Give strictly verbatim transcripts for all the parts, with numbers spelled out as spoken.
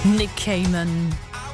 Nick Cayman.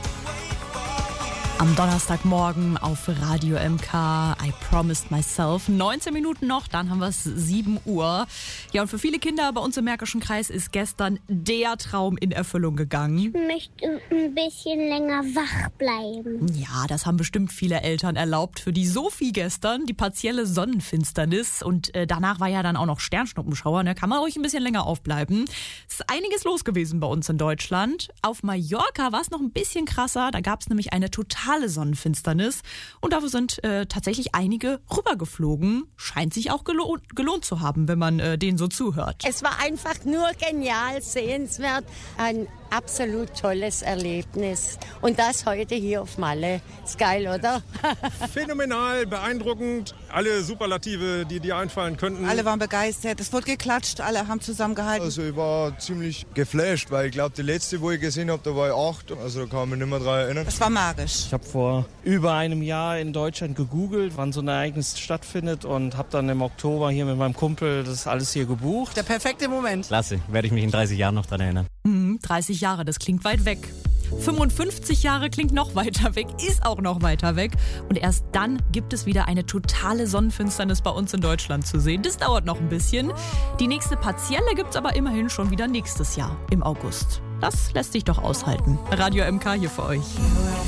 Am Donnerstagmorgen auf Radio M K, I Promised Myself. neunzehn Minuten noch, dann haben wir es sieben Uhr. Ja, und für viele Kinder bei uns im Märkischen Kreis ist gestern der Traum in Erfüllung gegangen. Ich möchte ein bisschen länger wach bleiben. Ja, das haben bestimmt viele Eltern erlaubt. Für die Sophie gestern, die partielle Sonnenfinsternis. Und äh, danach war ja dann auch noch Sternschnuppenschauer. Da kann man ruhig ein bisschen länger aufbleiben. Es ist einiges los gewesen bei uns in Deutschland. Auf Mallorca war es noch ein bisschen krasser. Da gab es nämlich eine total Sonnenfinsternis und dafür sind äh, tatsächlich einige rübergeflogen. Scheint sich auch gelohnt, gelohnt zu haben, wenn man äh, denen so zuhört. Es war einfach nur genial, sehenswert, ein absolut tolles Erlebnis. Und das heute hier auf Malle. Ist geil, oder? Phänomenal, beeindruckend. Alle Superlative, die dir einfallen könnten. Alle waren begeistert. Es wurde geklatscht, alle haben zusammengehalten. Also ich war ziemlich geflasht, weil ich glaube, die letzte, wo ich gesehen habe, da war ich acht. Also da kann ich mich nicht mehr dran erinnern. Es war magisch. Ich habe vor über einem Jahr in Deutschland gegoogelt, wann so ein Ereignis stattfindet und habe dann im Oktober hier mit meinem Kumpel das alles hier gebucht. Der perfekte Moment. Klasse, werde ich mich in dreißig Jahren noch dran erinnern. Mhm, dreißig Jahre, das klingt weit weg. fünfundfünfzig Jahre klingt noch weiter weg, ist auch noch weiter weg. Und erst dann gibt es wieder eine totale Sonnenfinsternis bei uns in Deutschland zu sehen. Das dauert noch ein bisschen. Die nächste partielle gibt es aber immerhin schon wieder nächstes Jahr im August. Das lässt sich doch aushalten. Radio M K hier für euch.